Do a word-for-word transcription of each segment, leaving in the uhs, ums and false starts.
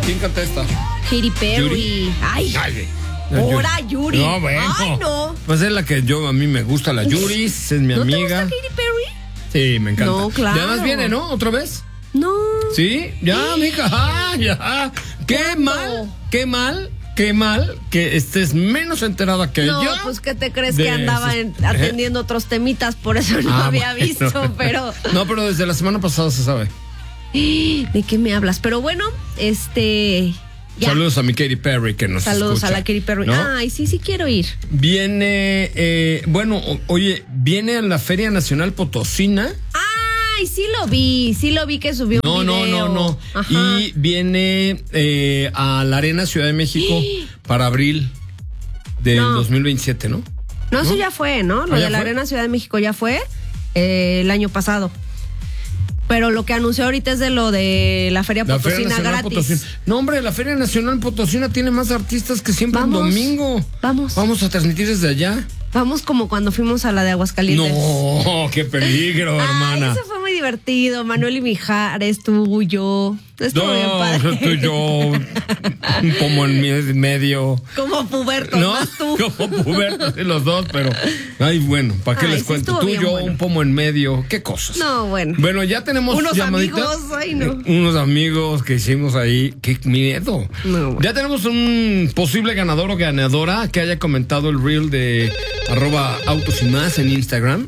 ¿Quién canta esta? Katy Perry. Yuri. Ay. Ay, Ahora Yuri. No, bueno. Ay, no. Pues es la que yo, a mí me gusta, la Yuri, es mi ¿No amiga. te gusta Katy Perry? Sí, me encanta. No, claro. Y además viene, ¿no? ¿Otra vez? No. ¿Sí? Ya, mija, ah, ya. Qué ¿Cuándo? mal, qué mal, qué mal que estés menos enterada que No, yo. pues ¿qué te crees de que andaba esos- en- atendiendo otros temitas? Por eso no Ah, había bueno. visto, pero... No, pero desde la semana pasada se sabe. ¿De qué me hablas? Pero bueno, este... ya. Saludos a mi Katy Perry que nos Saludos escucha, a la Katy Perry. ¿no? Ay, sí, sí quiero ir. Viene, eh, bueno, o- oye, viene a la Feria Nacional Potosina. Ay, sí lo vi, sí lo vi que subió No, un no, video. no, no. Ajá. Y viene eh, a la Arena Ciudad de México para abril del No. dos mil veintisiete, ¿no? No, eso ¿no? ya fue, ¿no? Lo ¿Ah, ya de la fue? Arena Ciudad de México ya fue eh, el año pasado. Pero lo que anunció ahorita es de lo de la Feria La Feria Potosina Nacional gratis. Potosina. No, hombre, la Feria Nacional Potosina tiene más artistas que siempre Vamos, en domingo. vamos. Vamos a transmitir desde allá. Vamos como cuando fuimos a la de Aguascalientes. No, qué peligro, Ay, hermana. eso fue muy divertido. Manuel y Mijares, tú y yo. Estuvo bien padre. tú y yo, un pomo en mi- medio. Como puberto, No, más tú. como pubertos sí, los dos, pero ay, bueno, ¿para qué Ay, les sí cuento? estuvo Tú y bien yo, bueno. un pomo en medio, qué cosas. No, bueno. Bueno, ya tenemos Unos llamadita. amigos, ay, no. Unos amigos que hicimos ahí, qué miedo. No, bueno. Ya tenemos un posible ganador o ganadora que haya comentado el reel de arroba autos y más en Instagram.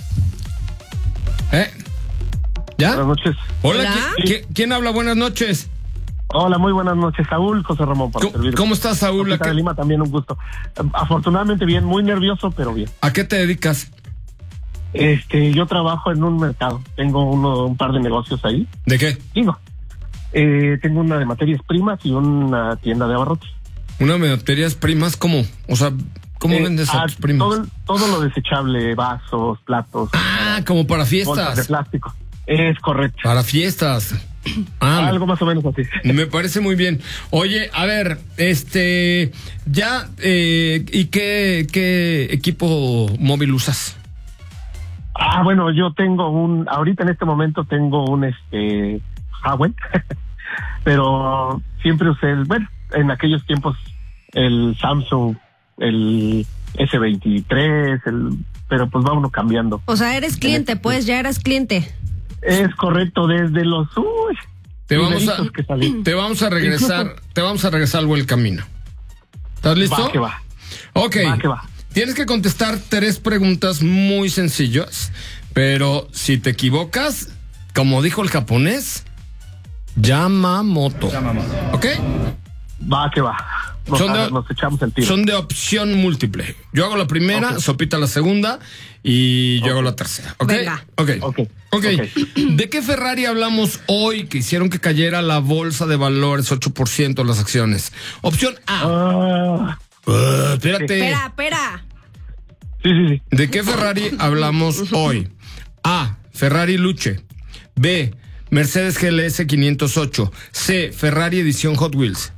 ¿Eh? ¿Ya? Buenas noches. Hola, Hola. ¿quién, quién- quién habla? Buenas noches. Hola, muy buenas noches. Saúl José Ramón, para ¿Cómo, servir. cómo estás, Saúl? ¿A Rosita de qué, Lima, también un gusto. Afortunadamente bien, muy nervioso, pero bien. a qué te dedicas? Este, yo trabajo en un mercado. Tengo uno, un par de negocios ahí. ¿De qué? Digo, eh, tengo una de materias primas y una tienda de abarrotes. Una de materias primas, ¿cómo? O sea, ¿cómo Eh, vendes a ah, tus primas? Todo, todo lo desechable, vasos, platos, Ah, como para bolsas de fiestas. plástico. Es correcto. Para fiestas. Ah, Algo más o menos así. me parece muy bien. Oye, a ver, este, ya, eh, ¿y qué, qué equipo móvil usas? Ah, bueno, yo tengo un, ahorita en este momento tengo un, este, Huawei, pero siempre usé el, bueno, en aquellos tiempos el Samsung, el ese veintitrés, el, pero pues va uno cambiando. O sea, eres cliente, pues, ya eras cliente. Es correcto, desde los, uy, Te vamos primeritos a, que salí. te vamos a regresar, Incluso- te vamos a regresar al buen camino. ¿Estás listo? Va que va, Ok. va que va. Tienes que contestar tres preguntas muy sencillas, pero si te equivocas, como dijo el japonés, Yamamoto. ¿Ok? Va que va. Nos, Son de- nos echamos el tiro. Son de opción múltiple. Yo hago la primera, Ok. Sopita la segunda y yo hago la tercera. ¿Ok? Venga. Ok. Ok. Ok. ¿De qué Ferrari hablamos hoy que hicieron que cayera la bolsa de valores ocho por ciento las acciones? Opción A. Ah, Uh, espérate. Espera, espera. sí, sí, sí. ¿De qué Ferrari hablamos hoy? A. Ferrari Luce. B. Mercedes G L S quinientos ocho. C. Ferrari Edición Hot Wheels.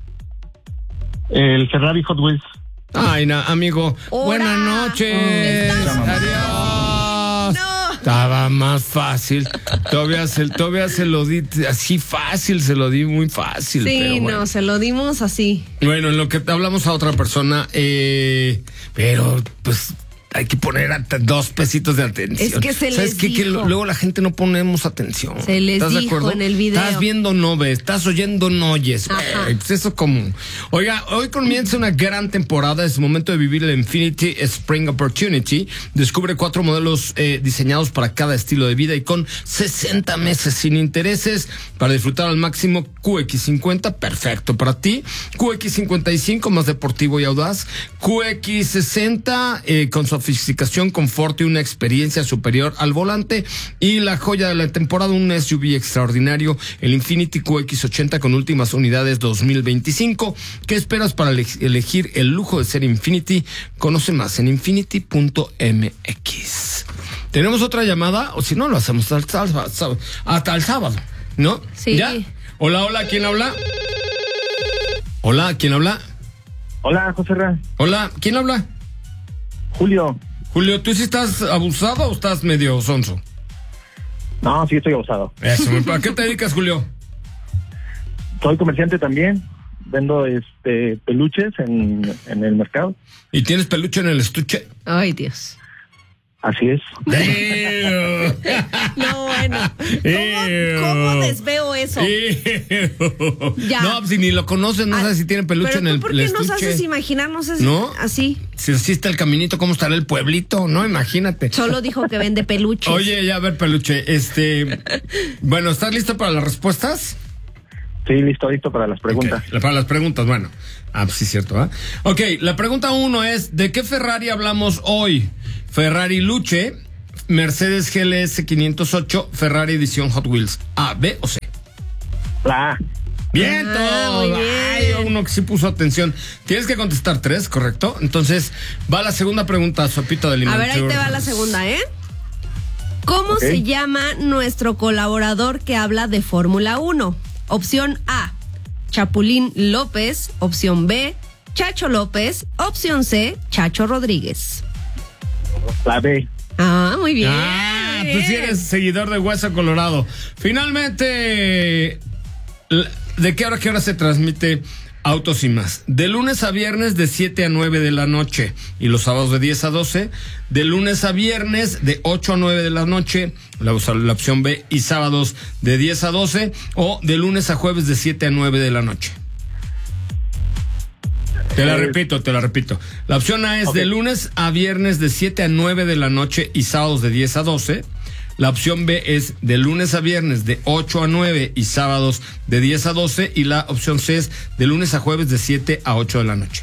El Ferrari Hot Wheels. Ay, na, amigo. Hola. Buenas noches. Estás Adiós. No. Estaba más fácil. Todavía se, todavía se lo di así fácil, se lo di muy fácil. Sí, pero bueno. no, se lo dimos así. Bueno, en lo que hablamos a otra persona, eh, pero pues hay que poner a- dos pesitos de atención. Es que se ¿Sabes les qué? Que dijo. luego la gente no ponemos atención. Se les ¿Estás de dijo acuerdo? en el video. Estás viendo, no ves. Estás oyendo, no oyes. Ajá. Güey, pues eso es común. Oiga, hoy comienza una gran temporada. Es momento de vivir el Infiniti Spring Opportunity. Descubre cuatro modelos eh, diseñados para cada estilo de vida y con sesenta meses sin intereses para disfrutar al máximo. Q X cincuenta, perfecto para ti. Q X cincuenta y cinco, más deportivo y audaz. Q X sesenta, eh, con sofisticación, confort y una experiencia superior al volante. Y la joya de la temporada, un S U V extraordinario, el Infiniti Q X ochenta con últimas unidades dos mil veinticinco. ¿Qué esperas para ele- elegir el lujo de ser Infiniti? Conoce más en infiniti punto m x. ¿Tenemos otra llamada? O si no, lo hacemos hasta el sábado. Hasta el sábado, ¿no? Sí. ¿Ya? Hola, hola, ¿quién habla? Hola, ¿quién habla? Hola, José Ra. Hola, ¿quién habla? Julio. Julio, ¿tú sí estás abusado o estás medio sonso? No, sí estoy abusado. Eso, ¿a qué te dedicas, Julio? soy comerciante también. Vendo este peluches en, en el mercado. ¿Y tienes peluche en el estuche? Ay, Dios. Así es. No, bueno. ¿Cómo, ¿Cómo desveo eso? Ya. No, pues si ni lo conoces, no ah, sabes si tiene peluche en el estuche. ¿Por qué nos haces imaginar? No sé si ¿No? así. Si existe el caminito, ¿cómo estará el pueblito? No, imagínate. Solo dijo que vende peluches. Oye, ya a ver, peluche. Este, bueno, ¿estás listo para las respuestas? Sí, listo, listo para las preguntas. Okay, para las preguntas, bueno. Ah, pues sí, cierto, ¿eh? Ok, la pregunta uno es, ¿de qué Ferrari hablamos hoy? Ferrari Luce, Mercedes G L S quinientos ocho, Ferrari edición Hot Wheels. ¿A, B o C? La A. Bien, ah, todo. Muy bien. Ay, uno que sí puso atención. Tienes que contestar tres, ¿correcto? Entonces, va la segunda pregunta, Sopita de Limón. A ver, ahí te va la segunda, ¿eh? ¿Cómo okay. se llama nuestro colaborador que habla de Fórmula uno? Opción A, Chapulín López. Opción B, Chacho López. Opción C, Chacho Rodríguez. La B. Ah, muy bien. Ah, muy tú bien. sí eres seguidor de Hueso Colorado. Finalmente, ¿de qué hora, qué hora se transmite Autos y Más? De lunes a viernes de siete a nueve de la noche y los sábados de diez a doce. De lunes a viernes de ocho a nueve de la noche, la, la opción B, y sábados de diez a doce, o de lunes a jueves de siete a nueve de la noche. Te la repito, te la repito. La opción A es okay. de lunes a viernes de siete a nueve de la noche y sábados de diez a doce. La opción B es de lunes a viernes de ocho a nueve y sábados de diez a doce. Y la opción C es de lunes a jueves de siete a ocho de la noche.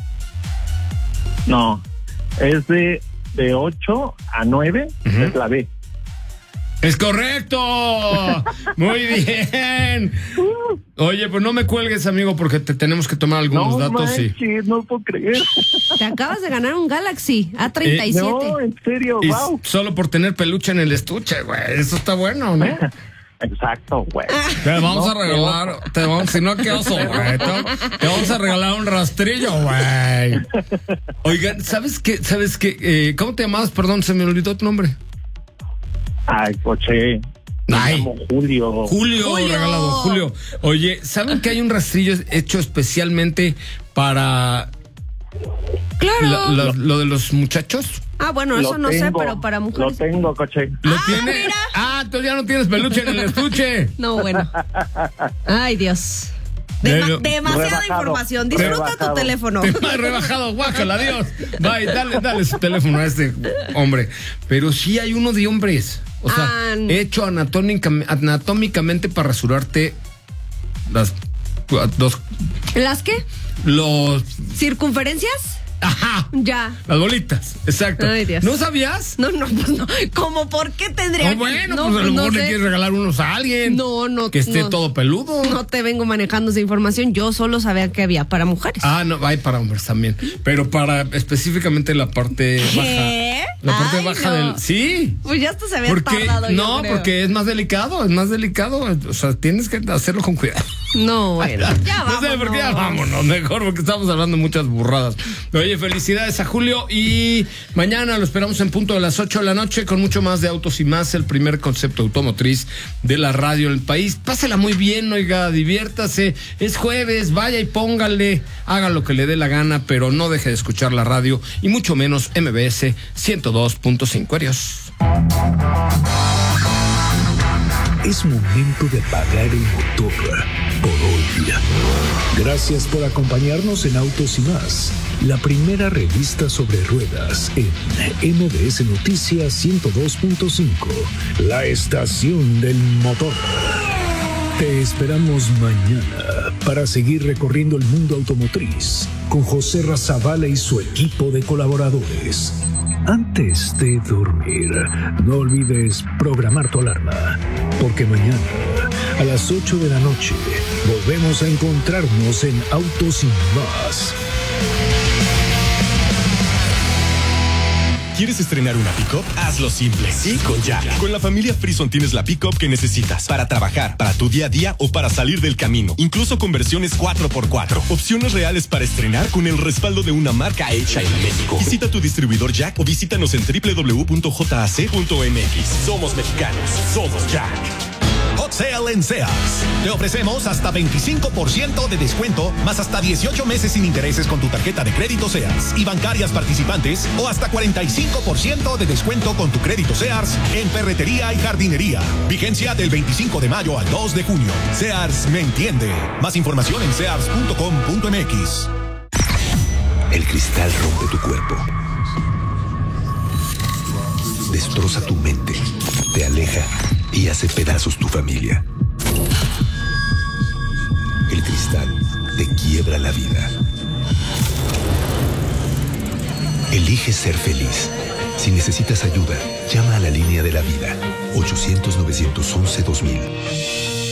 No, es de, de ocho a nueve, uh-huh. es la B. ¡Es correcto! Muy bien. Oye, pues no me cuelgues, amigo, porque te tenemos que tomar algunos no, datos. Manches, sí. No puedo creer. Te acabas de ganar un Galaxy A treinta y siete. Eh, no, en serio, y wow. Solo por tener peluche en el estuche, güey. Eso está bueno, ¿no? Exacto, güey. Te vamos no, a regalar, no. te vamos, si no, qué oso, güey. Te, te vamos a regalar un rastrillo, güey. Oigan, ¿sabes qué? ¿Sabes qué? Eh, ¿Cómo te llamabas? Perdón, se me olvidó tu nombre. Ay, coche. Me Ay, llamo Julio. Julio. Julio, regalado, Julio. Oye, ¿saben que hay un rastrillo hecho especialmente para Claro. la, la, lo de los muchachos? Ah, bueno, eso lo no tengo, sé, pero para mujeres. Lo tengo, coche. ¿Lo ah, tiene? Mira. Ah, entonces ya no tienes peluche en el estuche. No, bueno. Ay, Dios. Dema- demasiada rebajado, información. Disfruta rebajado. tu teléfono. Te me has rebajado, guácala, adiós. Bye, dale, dale su teléfono a este hombre. Pero sí hay uno de hombres. O sea, ah, hecho anatómica, anatómicamente para rasurarte las dos. ¿Las qué? Los. ¿Circunferencias? Ajá. Ya. Las bolitas, exacto. Ay, Dios. ¿No sabías? No, no, pues no. ¿Cómo por qué tendría Oh, bueno, no, pues a lo no mejor sé. le quieres regalar unos a alguien. No, no. Que esté no, todo peludo. No te vengo manejando esa información. Yo solo sabía que había para mujeres. Ah, no, hay para hombres también. Pero para específicamente la parte ¿Qué? baja. La parte Ay, baja no. del. Sí. Pues ya hasta se había Porque, tardado. no, yo creo. porque es más delicado, es más delicado. O sea, tienes que hacerlo con cuidado. No, bueno. Ya No vámonos. sé por qué ya vámonos, mejor, porque estamos hablando muchas burradas. Oye, felicidades a Julio y mañana lo esperamos en punto de las ocho de la noche con mucho más de Autos y Más, el primer concepto automotriz de la radio del país. Pásela muy bien, oiga, diviértase. Es jueves, vaya y póngale, haga lo que le dé la gana, pero no deje de escuchar la radio y mucho menos M B S ciento dos punto cinco. Adiós. Es momento de apagar el motor por hoy. Gracias por acompañarnos en Autos y Más, la primera revista sobre ruedas en M B S Noticias ciento dos punto cinco, la estación del motor. Te esperamos mañana para seguir recorriendo el mundo automotriz con José Razabala y su equipo de colaboradores. Antes de dormir, no olvides programar tu alarma, porque mañana a las ocho de la noche volvemos a encontrarnos en Autos y Más. ¿Quieres estrenar una pick-up? Hazlo simple, sí, con Jack. Con la familia Frison tienes la pick-up que necesitas para trabajar, para tu día a día o para salir del camino. Incluso con versiones cuatro por cuatro. Opciones reales para estrenar con el respaldo de una marca hecha en México. Visita tu distribuidor Jack o visítanos en doble u doble u doble u punto j a c punto m x. Somos mexicanos, somos Jack. Hot Sale en Sears. Te ofrecemos hasta veinticinco por ciento de descuento, más hasta dieciocho meses sin intereses con tu tarjeta de crédito Sears y bancarias participantes, o hasta cuarenta y cinco por ciento de descuento con tu crédito Sears en ferretería y jardinería. Vigencia del veinticinco de mayo al dos de junio. Sears me entiende. Más información en sears punto com punto m x. El cristal rompe tu cuerpo, destroza tu mente, te aleja y hace pedazos tu familia. El cristal te quiebra la vida. Elige ser feliz. Si necesitas ayuda, llama a la línea de la vida. ochocientos, novecientos once, dos mil.